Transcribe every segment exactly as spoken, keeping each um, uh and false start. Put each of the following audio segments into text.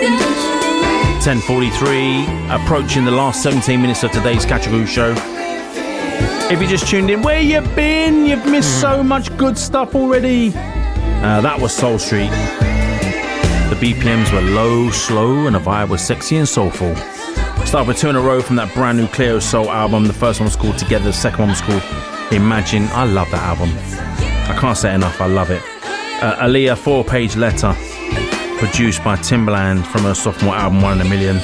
ten forty-three, approaching the last seventeen minutes of today's Catch-A-Goo show. If you just tuned in, where you been? You've missed so much good stuff already. Uh, that was Soul Street. The B P Ms were low, slow, and the vibe was sexy and soulful. Started with two in a row from that brand new Cleo Soul album. The first one was called Together, the second one was called Imagine. I love that album. I can't say it enough, I love it. Uh, Aaliyah, four-page letter, produced by Timbaland from her sophomore album, One in a Million.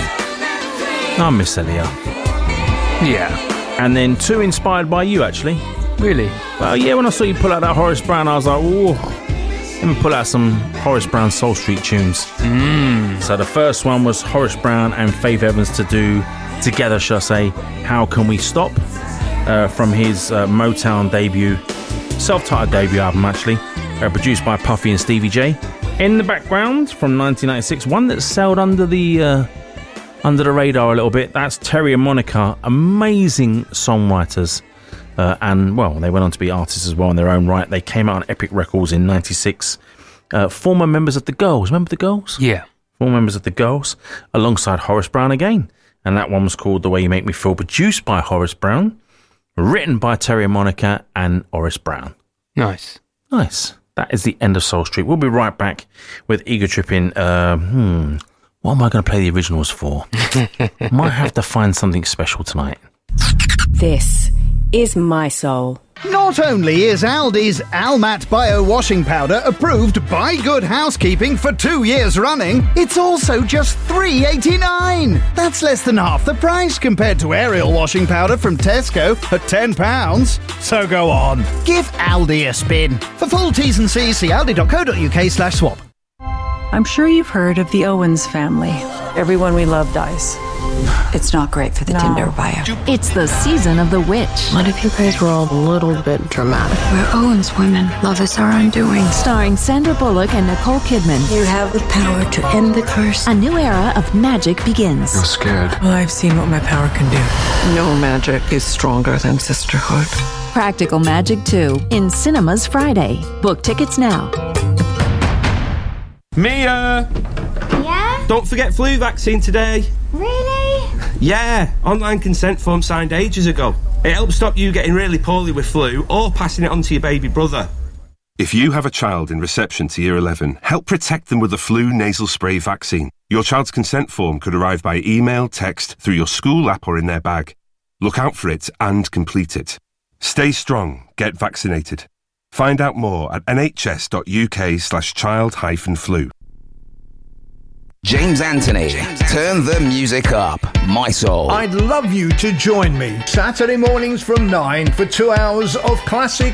I miss Aaliyah. Yeah. And then two inspired by you, actually. Really? Well, yeah, when I saw you pull out that Horace Brown, I was like, ooh, let me pull out some Horace Brown Soul Street tunes. Mm. So the first one was Horace Brown and Faith Evans to do together, shall I say, How Can We Stop? Uh, from his uh, Motown debut, self-titled debut album, actually, uh, produced by Puffy and Stevie J. In the background, from nineteen ninety-six, one that sailed under the uh, under the radar a little bit. That's Terry and Monica, amazing songwriters. Uh, and, well, they went on to be artists as well in their own right. They came out on Epic Records in ninety-six. Uh, former members of the Girls. Remember the Girls? Yeah. Former members of the Girls, alongside Horace Brown again. And that one was called The Way You Make Me Feel, produced by Horace Brown, written by Terry and Monica and Horace Brown. Nice. Nice. That is the end of Soul Street. We'll be right back with Ego Tripping. Uh, hmm, what am I going to play the originals for? Might have to find something special tonight. This is My Soul. Not only is Aldi's Almat Bio Washing Powder approved by Good Housekeeping for two years running, it's also just three dollars and eighty-nine cents. That's less than half the price compared to Ariel Washing Powder from Tesco at ten pounds. So go on, give Aldi a spin. For full T's and C's, see aldi.co.uk slash swap. I'm sure you've heard of the Owens family. Everyone we love dies. It's not great for the No. Tinder bio. It's the season of the witch. What if you guys were all a little bit dramatic? We're Owens women. Love is our undoing. Starring Sandra Bullock and Nicole Kidman. You have the power to end the curse. A new era of magic begins. I'm scared. Well, I've seen what my power can do. No magic is stronger than sisterhood. Practical Magic two in cinemas Friday. Book tickets now. Mia! Yeah? Don't forget flu vaccine today. Really? Yeah, online consent form signed ages ago. It helps stop you getting really poorly with flu or passing it on to your baby brother. If you have a child in reception to year eleven, help protect them with the flu nasal spray vaccine. Your child's consent form could arrive by email, text, through your school app or in their bag. Look out for it and complete it. Stay strong, get vaccinated. Find out more at nhs.uk slash child hyphen flu. James Anthony, turn the music up. My Soul. I'd love you to join me Saturday mornings from nine for two hours of classic